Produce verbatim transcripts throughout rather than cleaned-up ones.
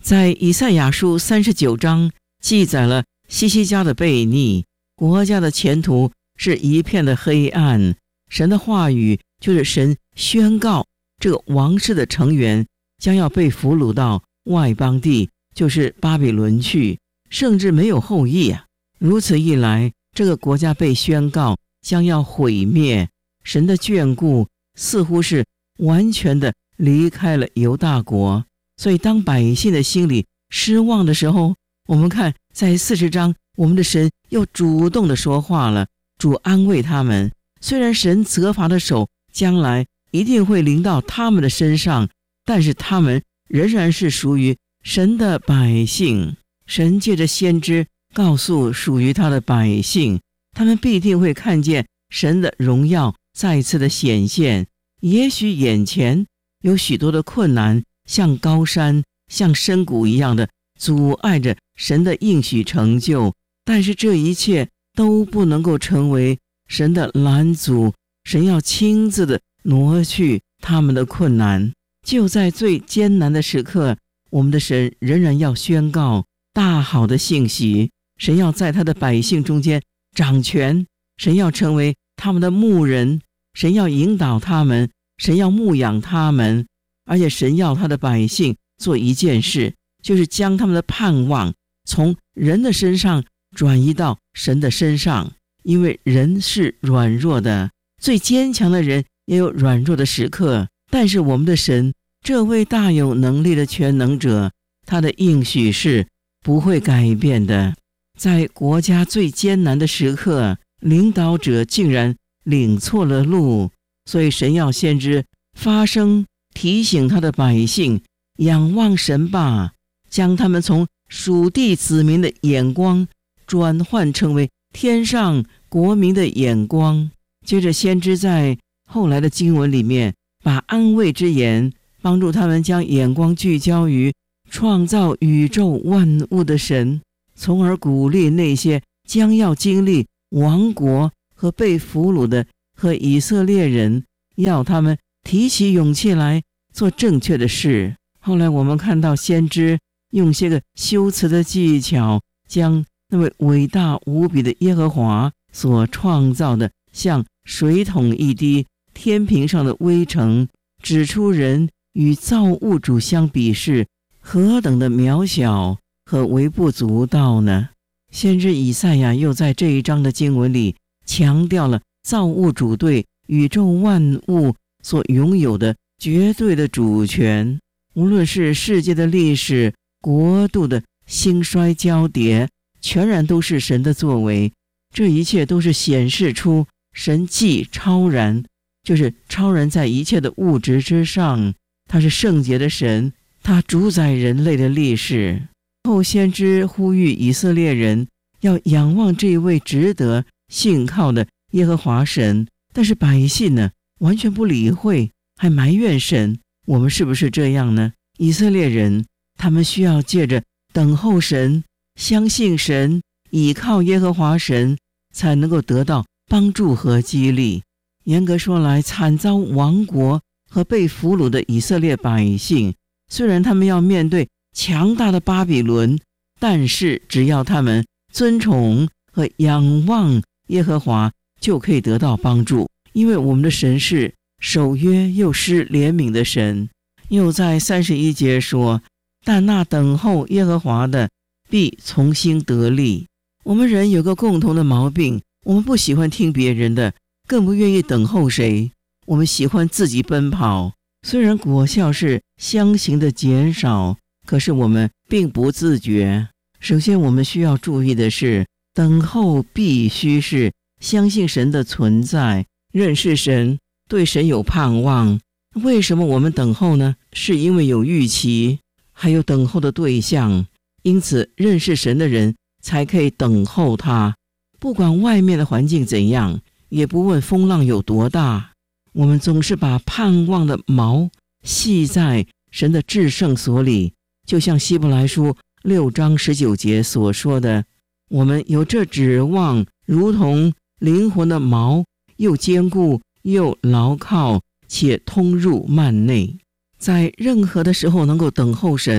在以赛亚书三十九章记载了西西家的悖逆，国家的前途是一片的黑暗。神的话语就是神宣告这个王室的成员将要被俘虏到外邦地，就是巴比伦去，甚至没有后裔啊。如此一来，这个国家被宣告将要毁灭，神的眷顾似乎是完全的离开了犹大国。所以当百姓的心里失望的时候，我们看在四十章，我们的神又主动的说话了，主安慰他们。虽然神责罚的手将来一定会临到他们的身上，但是他们仍然是属于神的百姓。神借着先知告诉属于他的百姓，他们必定会看见神的荣耀再次的显现。也许眼前有许多的困难，像高山像深谷一样的阻碍着神的应许成就，但是这一切都不能够成为神的拦阻。神要亲自的挪去他们的困难。就在最艰难的时刻，我们的神仍然要宣告大好的信息。神要在他的百姓中间掌权，神要成为他们的牧人，神要引导他们，神要牧养他们。而且神要他的百姓做一件事，就是将他们的盼望从人的身上转移到神的身上。因为人是软弱的，最坚强的人也有软弱的时刻，但是我们的神，这位大有能力的全能者，他的应许是不会改变的。在国家最艰难的时刻，领导者竟然领错了路，所以神要先知发声，提醒他的百姓仰望神吧，将他们从属地子民的眼光转换成为天上国民的眼光。接着先知在后来的经文里面把安慰之言帮助他们将眼光聚焦于创造宇宙万物的神，从而鼓励那些将要经历亡国和被俘虏的和以色列人，要他们提起勇气来做正确的事。后来我们看到先知用些个修辞的技巧，将那位伟大无比的耶和华所创造的像水桶一滴天平上的微尘，指出人与造物主相比是何等的渺小和微不足道呢？先知以赛亚又在这一章的经文里强调了造物主对宇宙万物所拥有的绝对的主权。无论是世界的历史、国度的兴衰交叠，全然都是神的作为。这一切都是显示出神既超然，就是超然在一切的物质之上，他是圣洁的神，他主宰人类的历史。后先知呼吁以色列人要仰望这一位值得信靠的耶和华神，但是百姓呢，完全不理会，还埋怨神。我们是不是这样呢？以色列人他们需要借着等候神、相信神、倚靠耶和华神，才能够得到帮助和激励。严格说来，惨遭亡国和被俘虏的以色列百姓，虽然他们要面对强大的巴比伦，但是只要他们尊崇和仰望耶和华，就可以得到帮助。因为我们的神是守约又施怜悯的神。又在三十一节说，但那等候耶和华的必从心得力。我们人有个共同的毛病，我们不喜欢听别人的，更不愿意等候谁，我们喜欢自己奔跑。虽然果效是相形的减少，可是我们并不自觉。首先我们需要注意的是，等候必须是相信神的存在，认识神，对神有盼望。为什么我们等候呢？是因为有预期，还有等候的对象。因此认识神的人才可以等候他，不管外面的环境怎样，也不问风浪有多大，我们总是把盼望的锚系在神的至圣所里。就像希伯来书六章十九节所说的，我们有这指望，如同灵魂的锚，又坚固又牢靠，且通入幔内。在任何的时候能够等候神，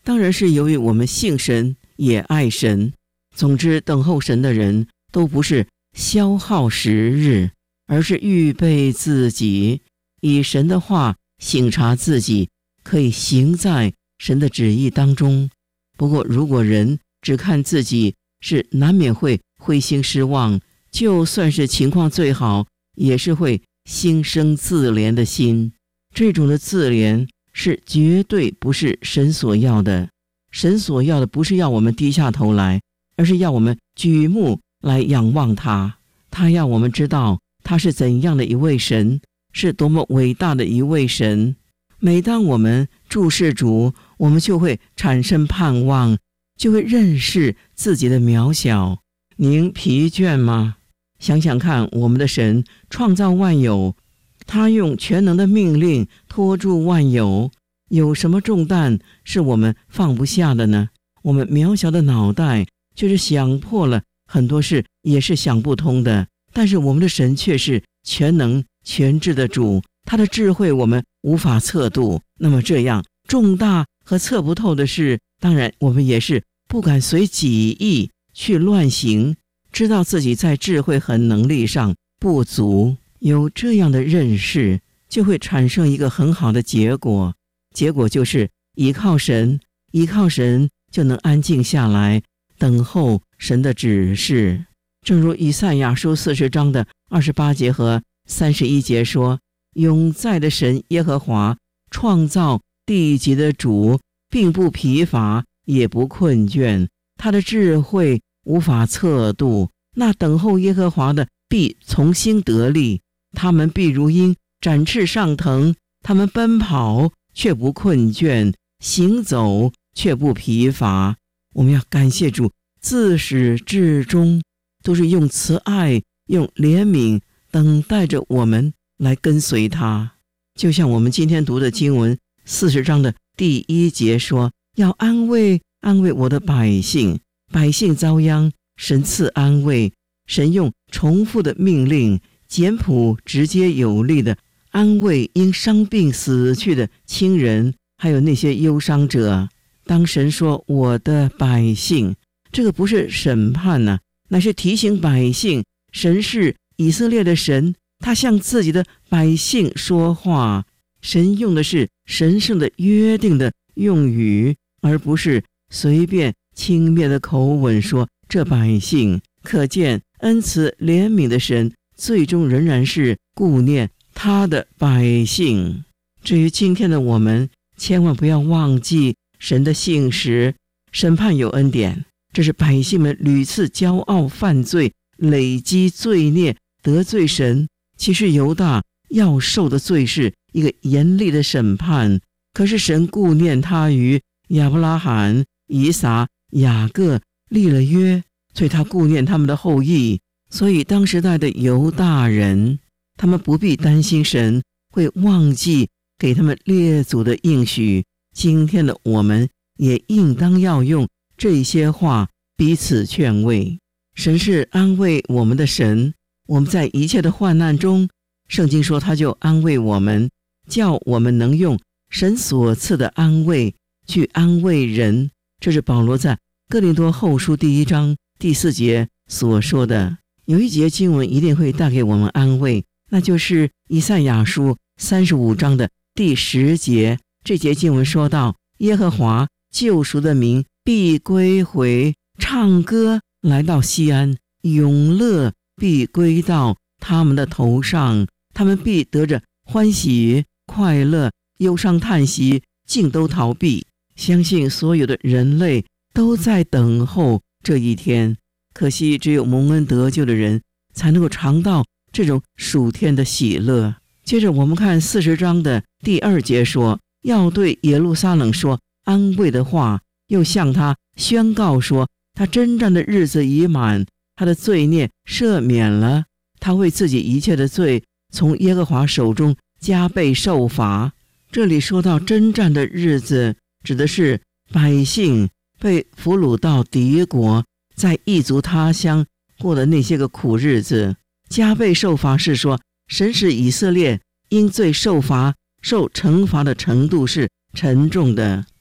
当然是由于我们信神也爱神。总之，等候神的人都不是消耗时日，而是预备自己，以神的话省察自己，可以行在神的旨意当中。不过如果人只看自己，是难免会灰心失望，就算是情况最好，也是会心生自怜的心。这种的自怜是绝对不是神所要的。神所要的不是要我们低下头来，而是要我们举目来仰望他。他要我们知道他是怎样的一位神，是多么伟大的一位神。每当我们注视主，我们就会产生盼望，就会认识自己的渺小。您疲倦吗？想想看，我们的神创造万有，他用全能的命令托住万有，有什么重担是我们放不下的呢？我们渺小的脑袋就是想破了很多事，也是想不通的。但是我们的神却是全能全智的主，他的智慧我们无法测度。那么这样重大和测不透的事，当然我们也是不敢随己意去乱行，知道自己在智慧和能力上不足。有这样的认识，就会产生一个很好的结果，结果就是依靠神，依靠神就能安静下来，等候神的指示。正如以赛亚书四十章的二十八节和三十一节说，永在的神耶和华，创造地极的主，并不疲乏也不困倦，他的智慧无法测度。那等候耶和华的必从心得力，他们必如鹰展翅上腾，他们奔跑却不困倦，行走却不疲乏。我们要感谢主，自始至终都是用慈爱用怜悯等待着我们来跟随他。就像我们今天读的经文四十章的第一节说，要安慰安慰我的百姓，百姓遭殃，神赐安慰。神用重复的命令，简朴直接有力的安慰因伤病死去的亲人，还有那些忧伤者。当神说我的百姓，这个不是审判啊，乃是提醒百姓，神是以色列的神，他向自己的百姓说话。神用的是神圣的约定的用语，而不是随便轻蔑的口吻说这百姓。可见恩慈怜悯的神最终仍然是顾念他的百姓。至于今天的我们，千万不要忘记神的信实，审判有恩典，这是百姓们屡次骄傲犯罪，累积罪孽，得罪神。其实犹大要受的罪是一个严厉的审判，可是神顾念他与亚伯拉罕、以撒、雅各立了约，所以他顾念他们的后裔。所以当时代的犹大人，他们不必担心神会忘记给他们列祖的应许。今天的我们也应当要用这些话彼此劝慰。神是安慰我们的神，我们在一切的患难中，圣经说他就安慰我们，叫我们能用神所赐的安慰去安慰人。这是保罗在哥林多后书第一章第四节所说的。有一节经文一定会带给我们安慰，那就是以赛亚书三十五章的第十节。这节经文说到，耶和华救赎的民必归回，唱歌来到西安，永乐必归到他们的头上，他们必得着欢喜快乐，忧伤叹息尽都逃避。相信所有的人类都在等候这一天，可惜只有蒙恩得救的人才能够尝到这种属天的喜乐。接着我们看四十章的第二节说，要对耶路撒冷说安慰的话，又向他宣告说，他征战的日子已满，他的罪孽赦免了，他为自己一切的罪从耶和华手中加倍受罚。这里说到征战的日子，指的是百姓被俘虏到敌国，在异族他乡过的那些个苦日子。加倍受罚是说，神使以色列因罪受罚，受惩罚的程度是沉重的。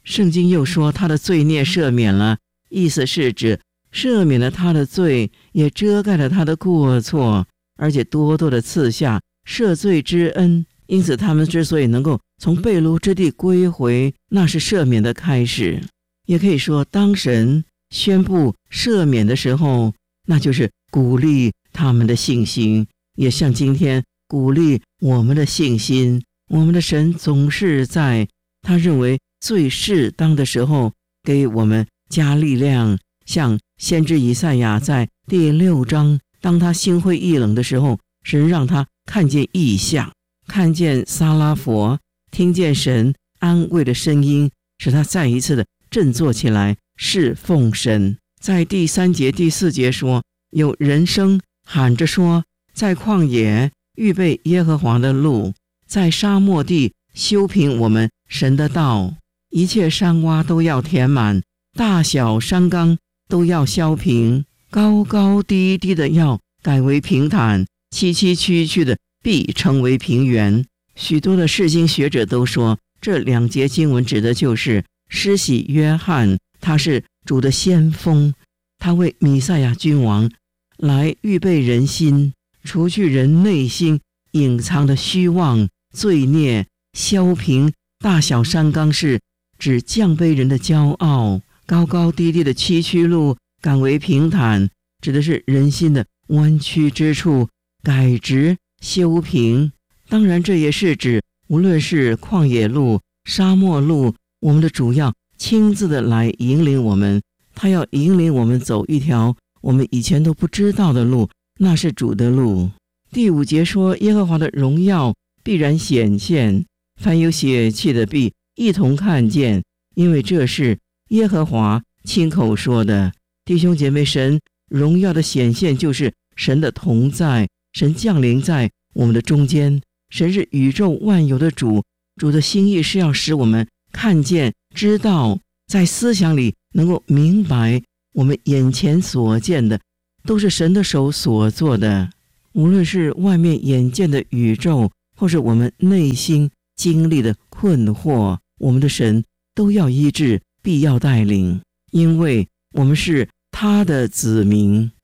圣经又说他的罪孽赦免了，意思是指赦免了他的罪，也遮盖了他的过错，而且多多的赐下赦罪之恩。因此他们之所以能够从被掳之地归回，那是赦免的开始。也可以说，当神宣布赦免的时候，那就是鼓励他们的信心，也像今天鼓励我们的信心。我们的神总是在他认为最适当的时候给我们加力量，像先知以赛亚在第六章，当他心灰意冷的时候，神让他看见异象，看见撒拉佛，听见神安慰的声音，使他再一次的振作起来侍奉神。在第三节第四节说，有人声喊着说，在旷野预备耶和华的路，在沙漠地修平我们神的道，一切山洼都要填满，大小山冈都要削平，高高低低的要改为平坦，崎崎岖岖的必成为平原。许多的释经学者都说，这两节经文指的就是施洗约翰，他是主的先锋，他为弥赛亚君王来预备人心，除去人内心隐藏的虚妄罪孽，削平大小山冈，是指降卑人的骄傲，高高低低的崎岖路改为平坦，指的是人心的弯曲之处改直修平。当然这也是指无论是旷野路沙漠路，我们的主要亲自的来引领我们，他要引领我们走一条我们以前都不知道的路，那是主的路。第五节说，耶和华的荣耀必然显现，凡有血气的必一同看见，因为这是耶和华亲口说的。弟兄姐妹，神荣耀的显现就是神的同在，神降临在我们的中间，神是宇宙万有的主，主的心意是要使我们看见知道，在思想里能够明白，我们眼前所见的都是神的手所做的。无论是外面眼见的宇宙，或是我们内心经历的困惑，我们的神都要医治，必要带领，因为我们是他的子民。